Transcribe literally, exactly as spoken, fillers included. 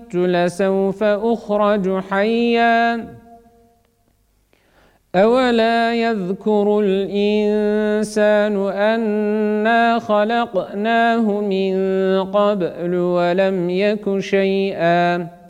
مت لسوف أخرج حيا أولا يذكر الإنسان أنا خلقناه من قبل ولم يك شيئا